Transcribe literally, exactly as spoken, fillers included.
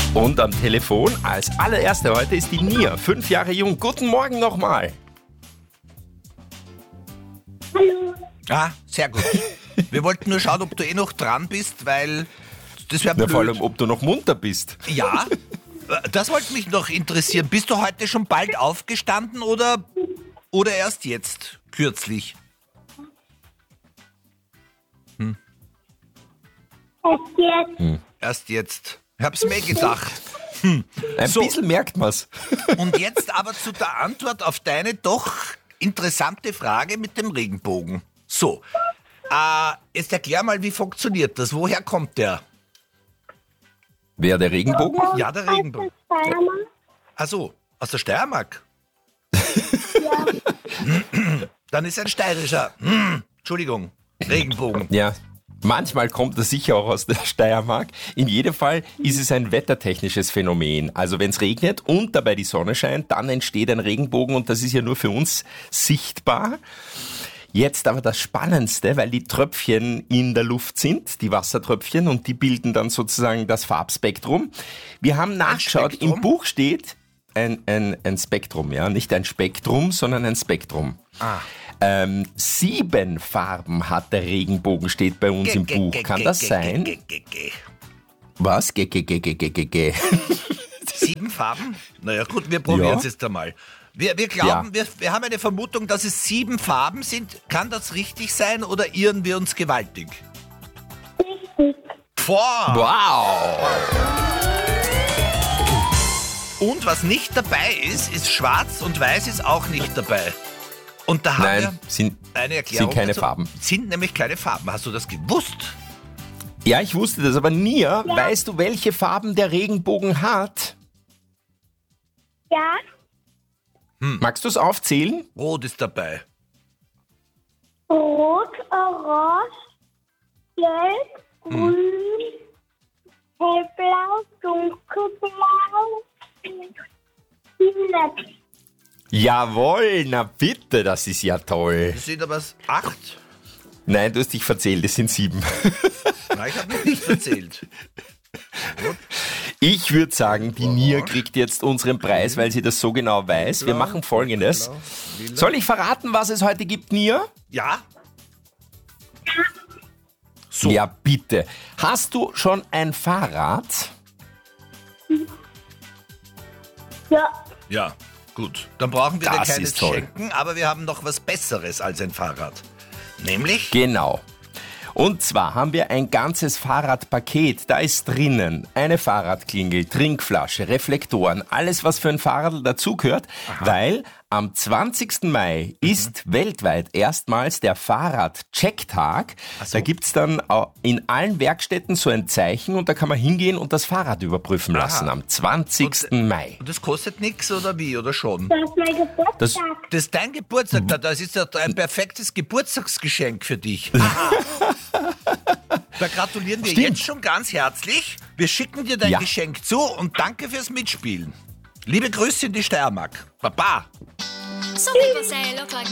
Und am Telefon als allererste heute ist die Nia, fünf Jahre jung. Guten Morgen nochmal. Hallo. Ah, sehr gut. Wir wollten nur schauen, ob du eh noch dran bist, weil das wäre Na, blöd. vor allem, ob du noch munter bist. Ja, das wollte mich noch interessieren. Bist du heute schon bald aufgestanden oder, oder erst jetzt, kürzlich? Es geht. Erst jetzt. Ich hab's mir gedacht. Ein So. bisschen merkt man's. Und jetzt aber zu der Antwort auf deine doch interessante Frage mit dem Regenbogen. So, äh, jetzt erklär mal, wie funktioniert das? Woher kommt der? Wer, der Regenbogen? Ja, der Regenbogen. Steiermark. Ach so, aus der Steiermark. Ja. Dann ist ein steirischer, hm, Entschuldigung, Regenbogen. Ja, manchmal kommt er sicher auch aus der Steiermark. In jedem Fall ist es ein wettertechnisches Phänomen. Also wenn es regnet und dabei die Sonne scheint, dann entsteht ein Regenbogen und das ist ja nur für uns sichtbar. Jetzt aber das Spannendste, weil die Tröpfchen in der Luft sind, die Wassertröpfchen, und die bilden dann sozusagen das Farbspektrum. Wir haben nachgeschaut, Spektrum? im Buch steht ein, ein, ein Spektrum, ja, nicht ein Spektrum, sondern ein Spektrum. Ah. Ähm, sieben Farben hat der Regenbogen, steht bei uns im Ge- ge- Buch. ge- Kann ge- das ge- sein? ge- ge- ge- Was? Ge, ge, ge, ge, ge, ge, ge. Sieben Farben? Naja gut, wir probieren es Ja. jetzt einmal. Wir, wir glauben, Ja. wir, wir haben eine Vermutung, dass es sieben Farben sind. Kann das richtig sein oder irren wir uns gewaltig? Richtig. Boah. Wow! Und was nicht dabei ist, ist schwarz und weiß ist auch nicht dabei. Und da haben Nein, wir sind, eine Erklärung sind keine dazu. Farben. Sind nämlich keine Farben. Hast du das gewusst? Ja, ich wusste das, aber Nia, weißt du, welche Farben der Regenbogen hat? Ja. Magst du es aufzählen? Rot ist dabei. Rot, Orange, Gelb, Grün, Hellblau, Dunkelblau, Violett. Jawohl, na bitte, das ist ja toll. Das sind aber acht. Nein, du hast dich verzählt, es sind sieben. Nein, ich habe mich nicht erzählt. Ich würde sagen, die Nia kriegt jetzt unseren Preis, weil sie das so genau weiß. Wir machen Folgendes. Soll ich verraten, was es heute gibt, Nia? Ja? So. Ja, bitte. Hast du schon ein Fahrrad? Ja. Ja, gut. Dann brauchen wir dir Das keines ist toll. schenken, aber wir haben noch was Besseres als ein Fahrrad. Nämlich? Genau. Und zwar haben wir ein ganzes Fahrradpaket. Da ist drinnen eine Fahrradklingel, Trinkflasche, Reflektoren, alles, was für ein Fahrrad dazugehört, weil am zwanzigsten Mai ist weltweit erstmals der Fahrrad-Checktag. so. Da gibt's dann au- in allen Werkstätten so ein Zeichen und da kann man hingehen und das Fahrrad überprüfen Aha. lassen am zwanzigsten Mai. Und das kostet nichts oder wie oder schon? Das ist mein Geburtstag. Das- Das ist dein Geburtstag, da- das ist ja ein perfektes Geburtstagsgeschenk für dich. Aha. Da gratulieren wir Stimmt. jetzt schon ganz herzlich. Wir schicken dir dein Ja. Geschenk zu und danke fürs Mitspielen. Liebe Grüße in die Steiermark. Baba. Sorry, Marcelo, claro